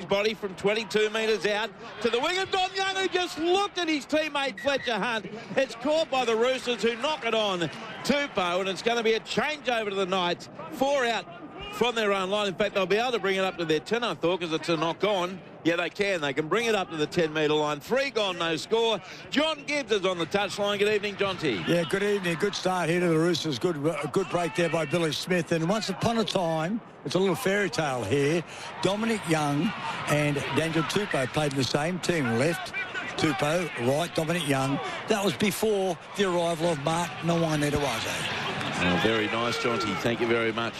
body from 22 metres out to the wing of Don Young, who just looked at his teammate Fletcher Hunt. It's caught by the Roosters, who knock it on Tupou, and it's going to be a changeover to the Knights. 4 out from their own line. In fact, they'll be able to bring it up to their 10, I thought, because it's a knock on. Yeah, they can. They can bring it up to the 10-metre line. 3 gone, no score. John Gibbs is on the touchline. Good evening, John T. Yeah, good evening. Good start here to the Roosters. Good break there by Billy Smith. And once upon a time, it's a little fairy tale here. Dominic Young and Daniel Tupou played in the same team. Left, Tupou, right, Dominic Young. That was before the arrival of Mark Nawaqanitawase. Oh, very nice, John T. Thank you very much.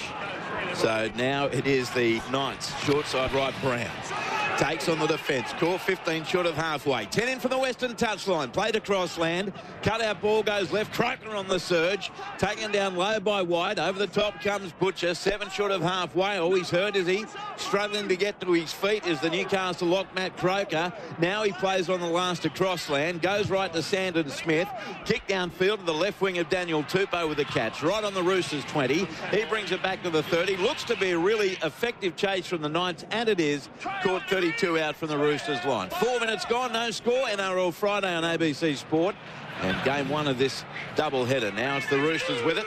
So now it is the Knights. Short side right, Brown. Takes on the defence. Caught 15 short of halfway. 10 in from the western touchline. Played across land. Cut out ball goes left. Croker on the surge. Taken down low by White. Over the top comes Butcher. 7 short of halfway. All he's hurt is he. Struggling to get to his feet is the Newcastle lock, Matt Croker. Now he plays on the last across land. Goes right to Sandon Smith. Kick downfield to the left wing of Daniel Tupou with a catch. Right on the Roosters 20. He brings it back to the 30. Looks to be a really effective chase from the Knights, and it is. Caught 32 out from the Roosters line. 4 minutes gone, no score. NRL Friday on ABC Sport. And game 1 of this double-header. Now it's the Roosters with it.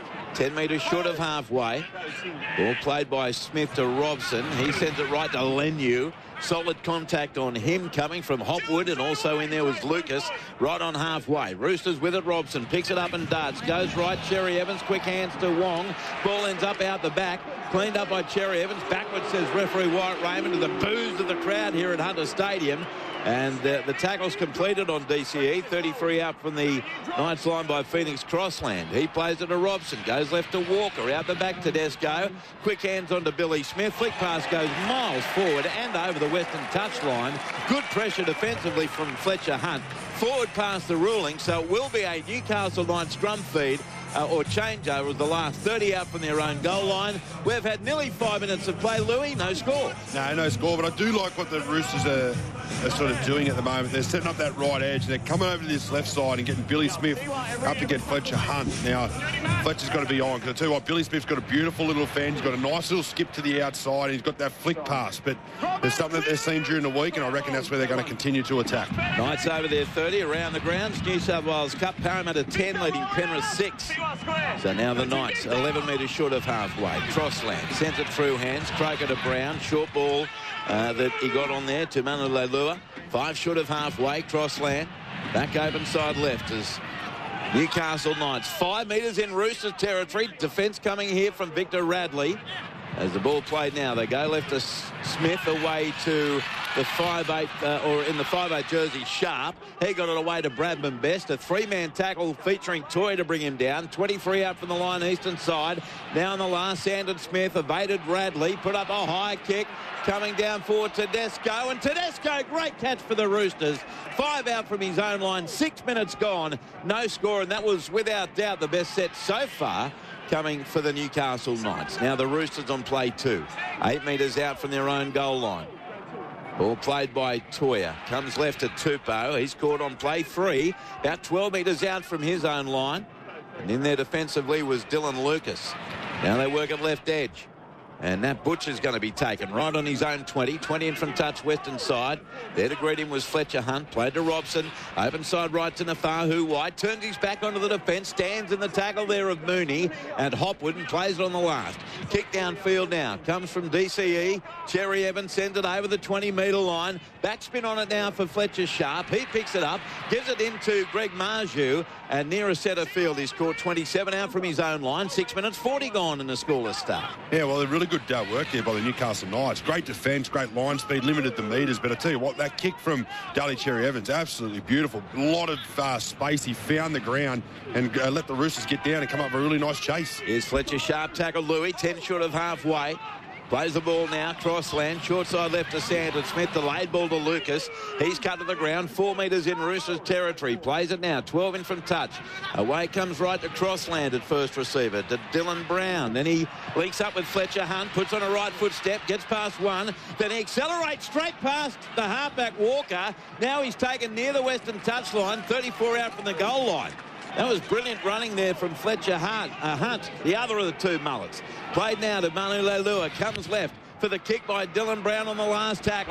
10 metres short of halfway. Ball played by Smith to Robson. He sends it right to Leniu. Solid contact on him coming from Hopwood, and also in there was Lucas right on halfway. Roosters with it. Robson picks it up and darts. Goes right. Cherry Evans. Quick hands to Wong. Ball ends up out the back. Cleaned up by Cherry Evans. Backwards, says referee Wyatt Raymond, to the boos of the crowd here at Hunter Stadium. And the tackle's completed on DCE. 33 out from the Knights line by Phoenix Crossland. He plays it to Robson. Goes left to Walker. Out the back, Tedesco. Quick hands on to Billy Smith. Flick pass goes miles forward and over the western touchline. Good pressure defensively from Fletcher Hunt. Forward past the ruling, so it will be a Newcastle Knights scrum feed or changeover of the last 30 out from their own goal line. We've had nearly 5 minutes of play, Louis. No score. No score, but I do like what the Roosters are sort of doing at the moment. They're setting up that right edge. They're coming over to this left side and getting Billy Smith up to get Fletcher Hunt. Now, Fletcher's got to be on, because I tell you what, Billy Smith's got a beautiful little fan. He's got a nice little skip to the outside. He's got that flick pass, but there's something that they've seen during the week, and I reckon that's where they're going to continue to attack. Knights over there 30 around the grounds. New South Wales Cup. Parramatta 10 leading Penrith 6. So now the Knights 11 metres short of halfway. Crossland sends it through hands. Croker to Brown. Short ball that he got on there to Manu Leilua. 5 short of halfway. Crossland back open side left as Newcastle Knights 5 metres in Roosters territory. Defence coming here from Victor Radley. As the ball played now, they go left to Smith, away to the 5'8", or in the 5'8" jersey, Sharp. He got it away to Bradman Best. A 3-man tackle featuring Toy to bring him down. 23 out from the line, eastern side. Now in the last, Sandon Smith evaded Radley, put up a high kick. Coming down forward, Tedesco. And Tedesco, great catch for the Roosters. 5 out from his own line. 6 minutes gone. No score, and that was without doubt the best set so far coming for the Newcastle Knights. Now the Roosters on play 2. 8 metres out from their own goal line. Ball played by Toya. Comes left to Tupou. He's caught on play 3. About 12 metres out from his own line. And in there defensively was Dylan Lucas. Now they work at left edge. And that Butcher's going to be taken right on his own 20. 20 in from touch, western side. There to greet him was Fletcher Hunt. Played to Robson. Open side right to Nafahu White. Turns his back onto the defence. Stands in the tackle there of Mooney. And Hopwood and plays it on the last. Kick downfield now. Comes from DCE. Cherry Evans sends it over the 20-metre line. Backspin on it now for Fletcher Sharp. He picks it up. Gives it into Greg Marju. And near a centre field, he's caught 27 out from his own line. 6 minutes 40 gone in the scoreless start. Yeah, well, they're really good work there by the Newcastle Knights. Great defence, great line speed, limited the metres. But I tell you what, that kick from Daly Cherry Evans, absolutely beautiful. A lot of space. He found the ground and let the Roosters get down and come up with a really nice chase. Here's Fletcher Sharp tackle Louis, 10 short of halfway. Plays the ball now, crossland, short side left to Sandon Smith, delayed ball to Lucas. He's cut to the ground, 4 metres in Roosters territory. Plays it now, 12 in from touch. Away comes right to crossland at first receiver, to Dylan Brown. Then he links up with Fletcher Hunt, puts on a right foot step, gets past one. Then he accelerates straight past the halfback Walker. Now he's taken near the western touchline, 34 out from the goal line. That was brilliant running there from Fletcher Hunt, the other of the two mullets. Played now to Manu Leilua, comes left for the kick by Dylan Brown on the last tackle.